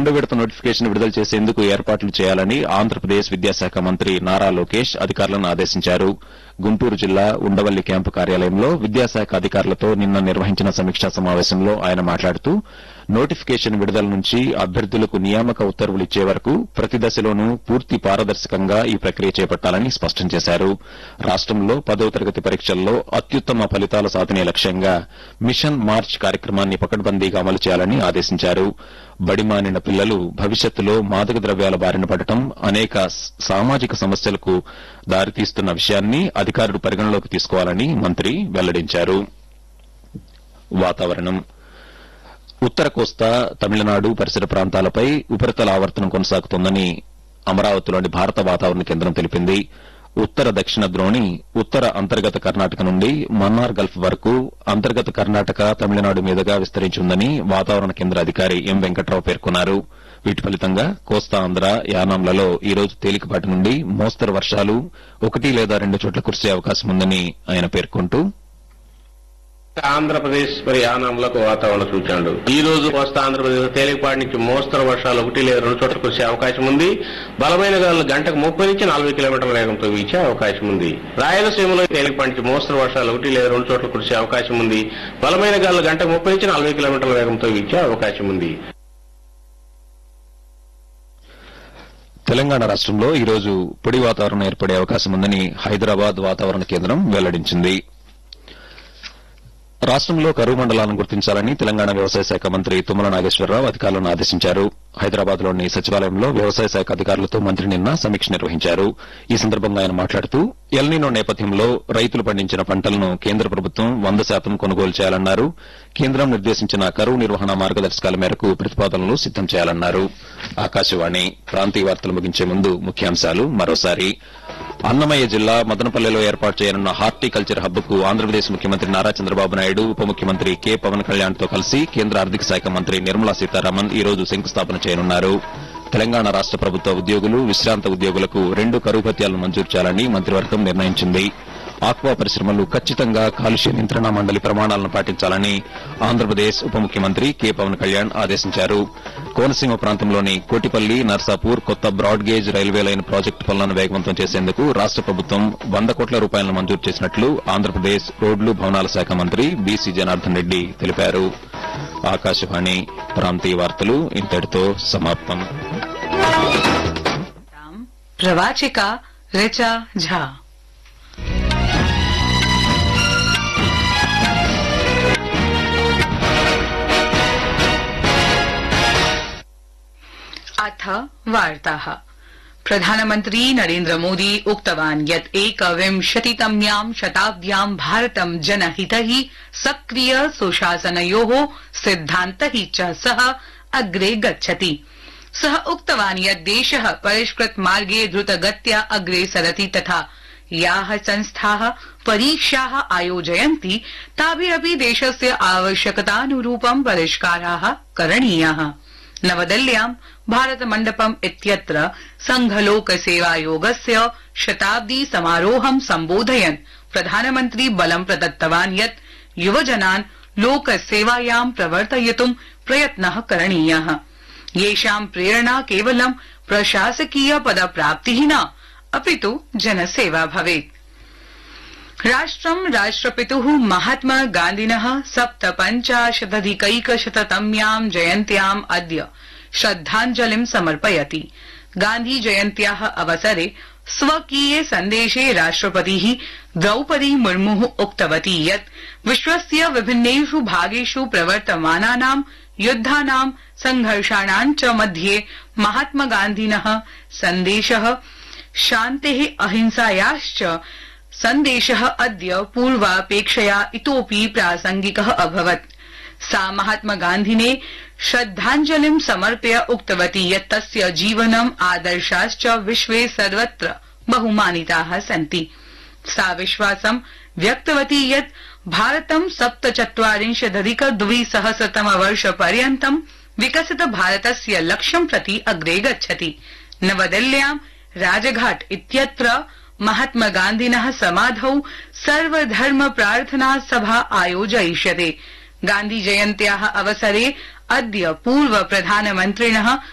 రెండో విడత నోటిఫికేషన్ విడుదల చేసేందుకు ఏర్పాట్లు చేయాలని ఆంధ్రప్రదేశ్ విద్యాశాఖ మంత్రి నారా లోకేష్ అధికారులను ఆదేశించారు. గుంటూరు జిల్లా ఉండవల్లి క్యాంపు కార్యాలయంలో విద్యాశాఖ అధికారులతో నిన్న నిర్వహించిన సమీక్షా సమావేశంలో ఆయన మాట్లాడుతూ నోటిఫికేషన్ విడుదల నుంచి అభ్యర్థులకు నియామక ఉత్తర్వులు ఇచ్చే వరకు ప్రతి దశలోనూ పూర్తి పారదర్శకంగా ఈ ప్రక్రియ చేపట్టాలని స్పష్టం చేశారు. రాష్టంలో 10వ తరగతి పరీక్షల్లో అత్యుత్తమ ఫలితాల సాధనే లక్ష్యంగా మిషన్ మార్చ్ కార్యక్రమాన్ని పకడ్బందీగా అమలు చేయాలని ఆదేశించారు. బడిమానిన పిల్లలు భవిష్యత్తులో మాదక ద్రవ్యాల బారిన పడటం అనేక సామాజిక సమస్యలకు దారితీస్తున్న విషయాన్ని అధికారులు పరిగణలోకి తీసుకోవాలని మంత్రి వెల్లడించారు. వాతావరణం. ఉత్తర కోస్తా, తమిళనాడు పరిసర ప్రాంతాలపై ఉపరితల ఆవర్తనం కొనసాగుతోందని అమరావతిలోని భారత వాతావరణ కేంద్రం తెలిపింది. ఉత్తర దక్షిణ ద్రోణి ఉత్తర అంతర్గత కర్ణాటక నుండి మన్నార్ గల్ఫ్ వరకు అంతర్గత కర్ణాటక, తమిళనాడు మీదుగా విస్తరించి ఉందని వాతావరణ కేంద్ర అధికారి ఎం వెంకట్రావు పేర్కొన్నారు. వీటి ఫలితంగా కోస్తాంధ్ర, యానాంలలో ఈ రోజు తేలికపాటి నుండి మోస్తరు వర్షాలు 1 లేదా 2 చోట్ల కురిసే అవకాశం ఉందని ఆయన పేర్కొంటూ ఆంధ్రప్రదేశ్ మరి యానాంలకు వాతావరణ సూచనలు. ఈ రోజు కోస్తా ఆంధ్రప్రదేశ్ తేలికపాటి నుంచి మోస్తరు వర్షాలు 1 లేదా 2 చోట్ల కురిసే అవకాశం ఉంది. బలమైన గాలులు గంటకు 30 నుంచి 40 కిలోమీటర్ల వేగంతో వీచే అవకాశం ఉంది. రాయలసీమలో తేలికపాటి నుంచి మోస్తరు వర్షాలు 1 లేదా 2 చోట్ల కురిసే అవకాశం ఉంది. బలమైన గాలులు గంటకు 30 నుంచి 40 కిలోమీటర్ల వేగంతో వీచే అవకాశం ఉంది. తెలంగాణ రాష్టంలో ఈ రోజు పొడి వాతావరణం ఏర్పడే అవకాశం ఉందని హైదరాబాద్ వాతావరణ కేంద్రం వెల్లడించింది. రాష్టంలో కరువు మండలాలను గుర్తించాలని తెలంగాణ వ్యవసాయ శాఖ మంత్రి తుమ్మల నాగేశ్వరరావు అధికారులను ఆదేశించారు. హైదరాబాద్లోని సచివాలయంలో వ్యవసాయ శాఖ అధికారులతో మంత్రి నిన్న సమీక్ష నిర్వహించారు. ఈ సందర్భంగా ఆయన మాట్లాడుతూ ఎల్నినో నేపథ్యంలో రైతులు పండించిన పంటలను కేంద్ర ప్రభుత్వం 100% కొనుగోలు చేయాలన్నారు. కేంద్రం నిర్దేశించిన కరువు నిర్వహణ మార్గదర్శకాల మేరకు ప్రతిపాదనలు సిద్దం చేయాలన్నారు. ఆకాశవాణి ప్రాంతీయ వార్తలు ముగించే ముందు ముఖ్యాంశాలు మరోసారి. అన్నమయ్య జిల్లా మదనపల్లెలో ఏర్పాటు చేయనున్న హార్టికల్చర్ హబ్ కు ఆంధ్రప్రదేశ్ ముఖ్యమంత్రి నారా చంద్రబాబు నాయుడు, ఉప ముఖ్యమంత్రి కె పవన్ కళ్యాణ్ తో కలిసి కేంద్ర ఆర్థిక శాఖ మంత్రి నిర్మలా సీతారామన్ ఈ రోజు శంకుస్థాపన చేయనున్నారు. తెలంగాణ రాష్ట ప్రభుత్వ ఉద్యోగులు, విశ్రాంత ఉద్యోగులకు 2 కరువు భత్యాలను మంజూరు చేయాలని మంత్రివర్గం నిర్ణయించింది. ఆక్వా పరిశ్రమలు ఖచ్చితంగా కాలుష్య నియంత్రణ మండలి ప్రమాణాలను పాటించాలని ఆంధ్రప్రదేశ్ ఉప ముఖ్యమంత్రి కె పవన్ కళ్యాణ్ ఆదేశించారు. కోనసీమ ప్రాంతంలోని కోటిపల్లి, నర్సాపూర్ కొత్త broad gauge railway line project పనులను వేగవంతం చేసేందుకు రాష్ట ప్రభుత్వం 100 కోట్ల రూపాయలను మంజూరు చేసినట్లు ఆంధ్రప్రదేశ్ రోడ్లు, భవనాల శాఖ మంత్రి బీసీ జనార్దన్ రెడ్డి తెలిపారు. ఆకాశవాణి ప్రాంతీయ వార్తలు ఇంతటితో సమాప్తం. ప్రవాచిక రిచా ఝా. अथ वार्ताः. प्रधानमन्त्री नरेन्द्र मोदी उक्तवान् यत् 21तम्यां शताब्द्यां भारतं जनहितैः सक्रिय सुशासनयोः सिद्धान्तैः च सह अग्रे गच्छति. सः उक्तवान् यत् देशः परिष्कृत मार्गे द्रुतगत्या अग्रे सरति तथा याः संस्थाः परीक्षाः आयोजयन्ति ताभिरपि देशस्य आवश्यकतानुरूपं परिष्काराः करणीयाः. नवदिल्ल्यां भारत मण्डपम् इत्यत्र संघलोकसेवायोगस्य शताब्दी समारोहं सम्बोधयन् प्रधानमन्त्री बलं प्रदत्तवान् यत् युवजनान् लोकसेवायां प्रवर्तयितुं प्रयत्नः करणीयः. येषां प्रेरणा केवलं प्रशासकीय पदप्राप्तिः न अपितु जनसेवा भवेत्. राष्ट्रं राष्ट्रपितुः महात्मा गान्धिनः 57-अधिकैकशततम्यां जयन्त्याम् अद्य श्रद्धाञ्जलिं समर्पयति. गान्धी जयन्त्याः अवसरे स्वकीये सन्देशे राष्ट्रपतिः द्रौपदी मुर्मुः उक्तवती यत् विश्वस्य विभिन्नेषु भागेषु प्रवर्तमानानां युद्धानां संघर्षाणां च मध्ये महात्मा गान्धिनः सन्देशः शान्तेः अहिंसायाश्च सन्देशः अद्य पूर्वापेक्षया इतोऽपि प्रासंगिकः अभवत्. सा महात्मा गान्धिने श्रद्धाञ्जलिं समर्प्य उक्तवती यत् तस्य जीवनम् आदर्शाश्च विश्वे सर्वत्र बहुमानिताः सन्ति. सा विश्वासं व्यक्तवती यत् भारतं 47-अधिक-200 विकसित भारतस्य लक्ष्यं प्रति अग्रे गच्छति. नवदिल्ल्यां राजघाट इत्यत्र महात्मा गान्धिनः समाधौ सर्वधर्म प्रार्थना सभा आयोजयिष्यते. गान्धी जयन्त्याः अवसरे अद्य पूर्व प्रधानमन्त्रिणः